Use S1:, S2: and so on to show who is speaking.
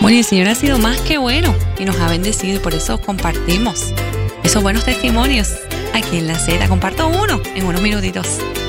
S1: Bueno, y el Señor ha sido más que bueno y nos ha bendecido y por eso compartimos esos buenos testimonios aquí en La Z. Comparto uno en unos minutitos.